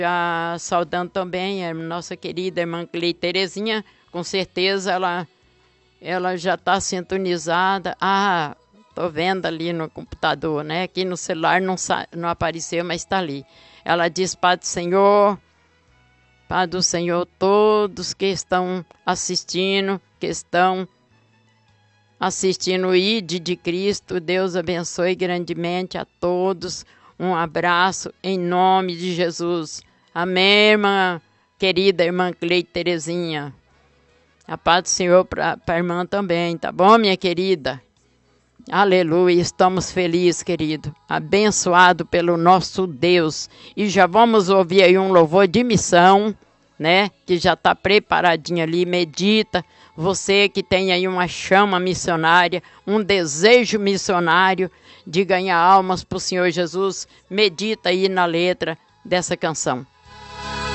Já saudando também a nossa querida irmã Cleide Terezinha, com certeza ela já está sintonizada. Ah, tô vendo ali no computador, né? Aqui no celular não apareceu, mas está ali. Ela diz: Pai do Senhor, todos que estão assistindo, o ID de Cristo, Deus abençoe grandemente a todos. Um abraço em nome de Jesus. Amém, irmã, querida irmã Cleide Terezinha. A paz do Senhor para a irmã também, tá bom, minha querida? Aleluia, estamos felizes, querido. Abençoado pelo nosso Deus. E já vamos ouvir aí um louvor de missão, né? Que já está preparadinho ali, medita. Você que tem aí uma chama missionária, um desejo missionário de ganhar almas para o Senhor Jesus, medita aí na letra dessa canção.